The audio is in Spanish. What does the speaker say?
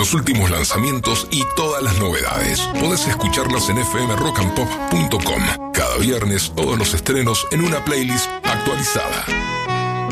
los últimos lanzamientos y todas las novedades. Podés escucharlas en fmrockandpop.com. Cada viernes todos los estrenos en una playlist actualizada.